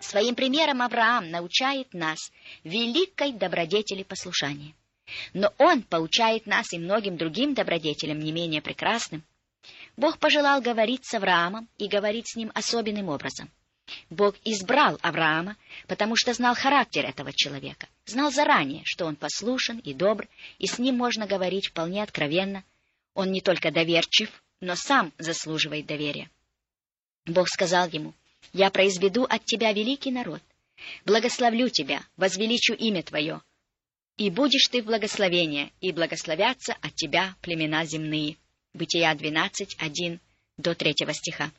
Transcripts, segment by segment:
Своим примером Авраам научает нас великой добродетели послушания. Но он поучает нас и многим другим добродетелям не менее прекрасным. Бог пожелал говорить с Авраамом и говорить с ним особенным образом. Бог избрал Авраама, потому что знал характер этого человека, знал заранее, что он послушен и добр, и с ним можно говорить вполне откровенно. Он не только доверчив, но сам заслуживает доверия. Бог сказал ему: «Я произведу от тебя великий народ, благословлю тебя, возвеличу имя твое, и будешь ты в благословении, и благословятся от тебя племена земные». Бытия 12:1 до 3 стиха.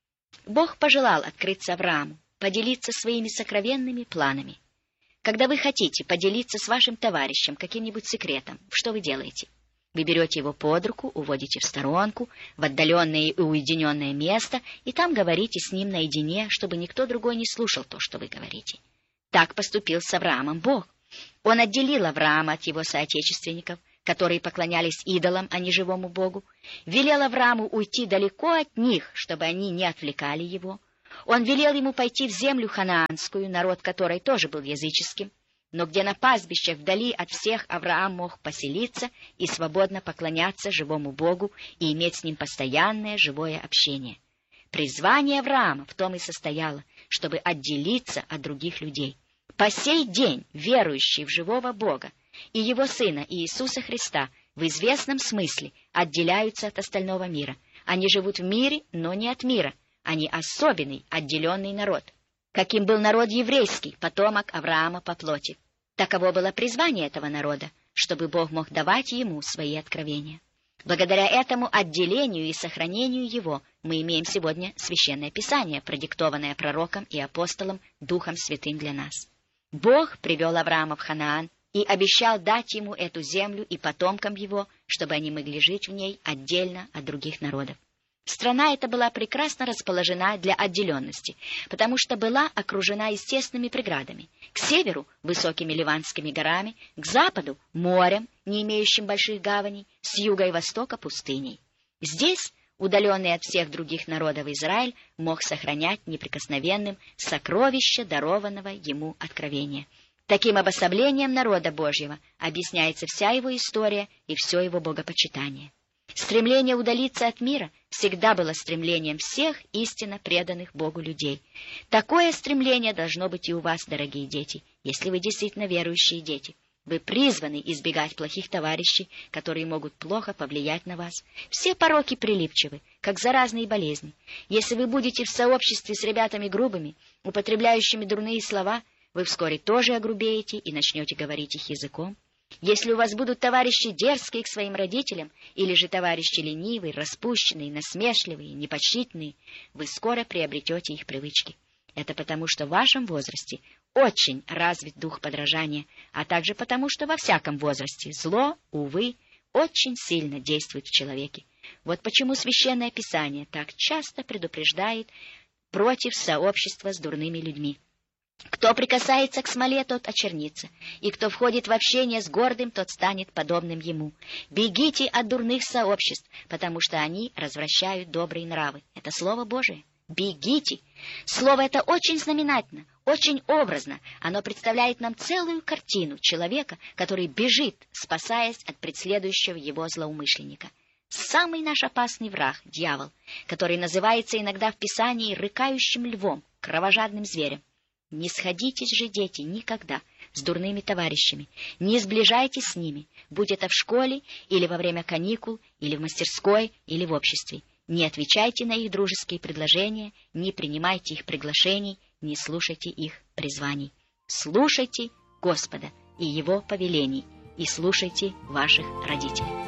Бог пожелал открыться Аврааму, поделиться своими сокровенными планами. Когда вы хотите поделиться с вашим товарищем каким-нибудь секретом, что вы делаете? Вы берете его под руку, уводите в сторонку, в отдаленное и уединенное место, и там говорите с ним наедине, чтобы никто другой не слушал то, что вы говорите. Так поступил с Авраамом Бог. Он отделил Авраама от его соотечественников, которые поклонялись идолам, а не живому Богу, велел Аврааму уйти далеко от них, чтобы они не отвлекали его. Он велел ему пойти в землю ханаанскую, народ которой тоже был языческим, но где на пастбищах вдали от всех Авраам мог поселиться и свободно поклоняться живому Богу и иметь с ним постоянное живое общение. Призвание Авраама в том и состояло, чтобы отделиться от других людей. По сей день верующие в живого Бога и Его Сына Иисуса Христа в известном смысле отделяются от остального мира. Они живут в мире, но не от мира. Они особенный, отделенный народ. Каким был народ еврейский, потомок Авраама по плоти. Таково было призвание этого народа, чтобы Бог мог давать ему свои откровения. Благодаря этому отделению и сохранению его мы имеем сегодня Священное Писание, продиктованное пророком и апостолом Духом Святым для нас. Бог привел Авраама в Ханаан и обещал дать ему эту землю и потомкам его, чтобы они могли жить в ней отдельно от других народов. Страна эта была прекрасно расположена для отделенности, потому что была окружена естественными преградами. К северу — высокими Ливанскими горами, к западу — морем, не имеющим больших гаваней, с юга и востока — пустыней. Здесь, удаленный от всех других народов, Израиль мог сохранять неприкосновенным сокровище дарованного ему откровения. Таким обособлением народа Божьего объясняется вся его история и все его богопочитание. Стремление удалиться от мира всегда было стремлением всех истинно преданных Богу людей. Такое стремление должно быть и у вас, дорогие дети, если вы действительно верующие дети. Вы призваны избегать плохих товарищей, которые могут плохо повлиять на вас. Все пороки прилипчивы, как заразные болезни. Если вы будете в сообществе с ребятами грубыми, употребляющими дурные слова, вы вскоре тоже огрубеете и начнете говорить их языком. Если у вас будут товарищи дерзкие к своим родителям, или же товарищи ленивые, распущенные, насмешливые, непочтительные, вы скоро приобретете их привычки. Это потому, что в вашем возрасте очень развит дух подражания, а также потому, что во всяком возрасте зло, увы, очень сильно действует в человеке. Вот почему Священное Писание так часто предупреждает против сообщества с дурными людьми. Кто прикасается к смоле, тот очернится, и кто входит в общение с гордым, тот станет подобным ему. Бегите от дурных сообществ, потому что они развращают добрые нравы. Это Слово Божие. Бегите! Слово это очень знаменательно, очень образно. Оно представляет нам целую картину человека, который бежит, спасаясь от преследующего его злоумышленника. Самый наш опасный враг — дьявол, который называется иногда в Писании рыкающим львом, кровожадным зверем. Не сходитесь же, дети, никогда с дурными товарищами, не сближайтесь с ними, будь это в школе, или во время каникул, или в мастерской, или в обществе. Не отвечайте на их дружеские предложения, не принимайте их приглашений, не слушайте их призваний. Слушайте Господа и Его повелений, и слушайте ваших родителей.